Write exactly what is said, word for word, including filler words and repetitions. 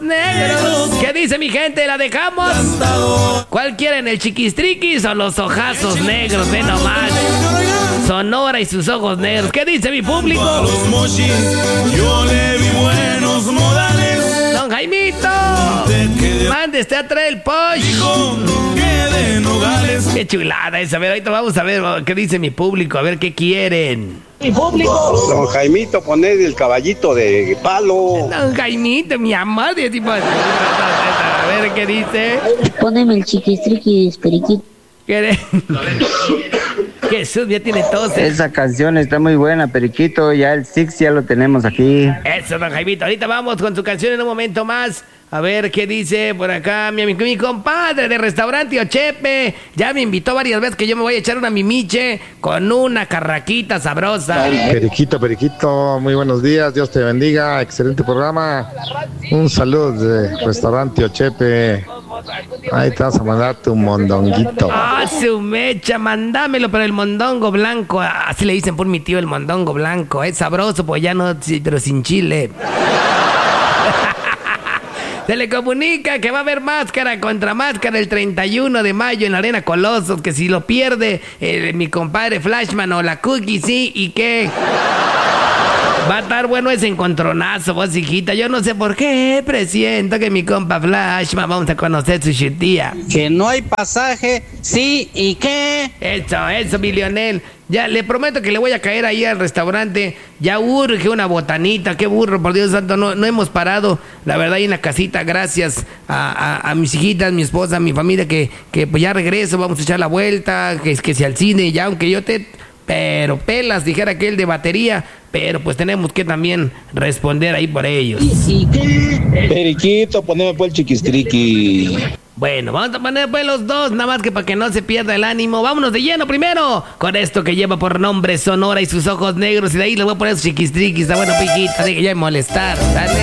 negros. ¿Qué dice mi gente? ¿La dejamos? ¿Cuál quieren? ¿El chiquistriquis o los ojazos negros? Ve nomás. Sonora y sus ojos negros. ¿Qué dice mi público? A los mochis yo le vi buenos modales. Don Jaimito, mande usted a traer el posh. Dijo que de Nogales. Qué chulada esa. A ver, ahorita vamos a ver qué dice mi público. A ver qué quieren. Mi público. Don Jaimito, poner el caballito de palo. Don Jaimito, mi amor. De tipo... A ver qué dice. Póneme el chiquistriquis, periquito. ¿Qué? Jesús, ya tiene tos. ¿eh? Esa canción está muy buena, Periquito. Ya el Six ya lo tenemos aquí. Eso, don Jaimito. Ahorita vamos con su canción en un momento más. A ver qué dice por acá mi, mi, mi compadre de restaurante Ochepe. Ya me invitó varias veces que yo me voy a echar una mimiche con una carraquita sabrosa. Periquito, Periquito, muy buenos días, Dios te bendiga, excelente programa. Un saludo de restaurante Ochepe. Ahí te vas a mandar tu mondonguito. Ah, su mecha, mandámelo, pero el mondongo blanco, así le dicen por mi tío, el mondongo blanco. Es sabroso, pues ya no, pero sin chile. Se le comunica que va a haber máscara contra máscara el treinta y uno de mayo en la Arena Colosos, que si lo pierde eh, mi compadre Flashman o la Cookie, sí, y que va a estar bueno ese encontronazo, vos hijita. Yo no sé por qué presiento que mi compa Flashman vamos a conocer su chutía. Que no hay pasaje, sí, ¿y qué? Eso, eso, mi Lionel. Ya, le prometo que le voy a caer ahí al restaurante. Ya urge una botanita, qué burro, por Dios santo, no, no hemos parado, la verdad, ahí en la casita, gracias a, a, a mis hijitas, mi esposa, a mi familia, que, que pues ya regreso, vamos a echar la vuelta, que, que si al cine, ya, aunque yo te... Pero pelas, dijera aquel de batería, pero pues tenemos que también responder ahí por ellos. ¿Y qué? Periquito, poneme pues el chiquistriqui. Bueno, vamos a poner pues los dos, nada más que para que no se pierda el ánimo. Vámonos de lleno primero con esto que lleva por nombre Sonora y sus ojos negros. Y de ahí le voy a poner sus chiquistriquis, está bueno, piquita, así que ya molestar, dale.